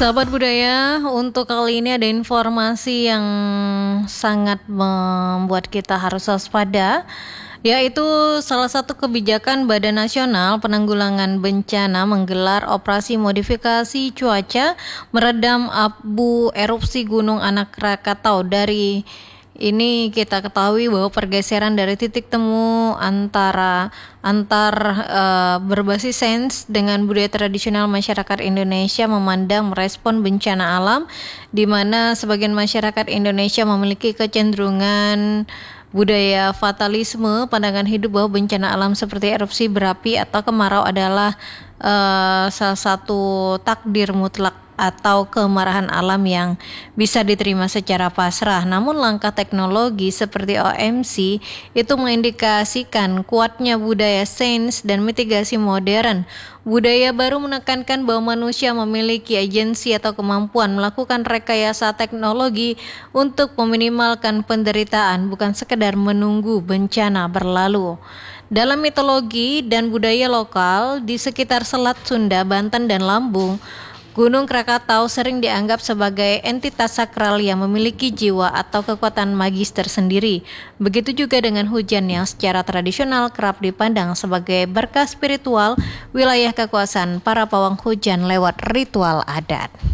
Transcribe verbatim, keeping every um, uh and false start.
Sahabat budaya, untuk kali ini ada informasi yang sangat membuat kita harus waspada, yaitu salah satu kebijakan Badan Nasional Penanggulangan Bencana menggelar operasi modifikasi cuaca meredam abu erupsi Gunung Anak Rakatau. Dari ini kita ketahui bahwa pergeseran dari titik temu antara antar uh, berbasis sains dengan budaya tradisional masyarakat Indonesia memandang merespon bencana alam, di mana sebagian masyarakat Indonesia memiliki kecenderungan budaya fatalisme, pandangan hidup bahwa bencana alam seperti erupsi berapi atau kemarau adalah uh, salah satu takdir mutlak atau kemarahan alam yang bisa diterima secara pasrah. Namun langkah teknologi seperti O M C itu mengindikasikan kuatnya budaya sains dan mitigasi modern. Budaya baru menekankan bahwa manusia memiliki agensi atau kemampuan melakukan rekayasa teknologi untuk meminimalkan penderitaan, bukan sekedar menunggu bencana berlalu. Dalam mitologi dan budaya lokal di sekitar Selat Sunda, Banten, dan Lampung, Gunung Krakatau sering dianggap sebagai entitas sakral yang memiliki jiwa atau kekuatan magis tersendiri. Begitu juga dengan hujan yang secara tradisional kerap dipandang sebagai berkah spiritual wilayah kekuasaan para pawang hujan lewat ritual adat.